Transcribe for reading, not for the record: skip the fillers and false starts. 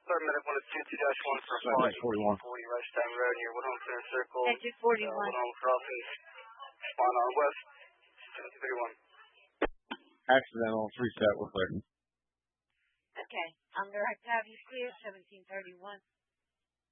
Sorry, medic 1 is 22-1 for flight 41. 40 Rush Time Road near Woodhome Center Circle. Exit 41. Woodhome Crossing. Spawn on west. 1731. Accidental. Let's reset. We're clear. Okay. Under activity clear, 1731.